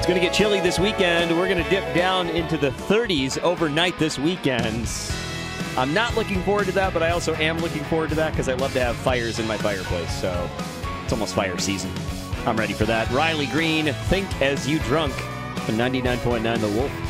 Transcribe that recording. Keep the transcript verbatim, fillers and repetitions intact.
Going to get chilly this weekend. We're going to dip down into the thirties overnight this weekend. I'm not looking forward to that, but I also am looking forward to that because I love to have fires in my fireplace. So it's almost fire season. I'm ready for that. Riley Green, Think As You Drunk, on ninety-nine point nine The Wolf.